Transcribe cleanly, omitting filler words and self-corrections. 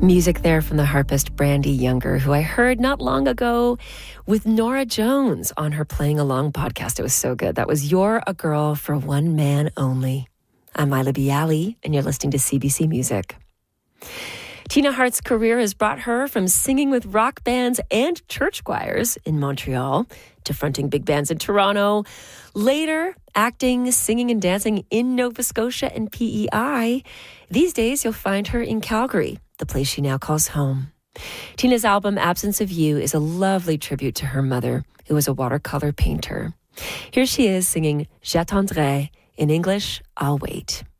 Music there from the harpist Brandy Younger, who I heard not long ago with Nora Jones on her Playing Along podcast. It was so good. That was You're a Girl for One Man Only. I'm Mila Bialy, and you're listening to CBC Music. Tina Hart's career has brought her from singing with rock bands and church choirs in Montreal to fronting big bands in Toronto. Later, acting, singing, and dancing in Nova Scotia and PEI. These days, you'll find her in Calgary, the place she now calls home. Tina's album, Absence of You, is a lovely tribute to her mother, who was a watercolor painter. Here she is singing J'attendrai, in English, I'll Wait.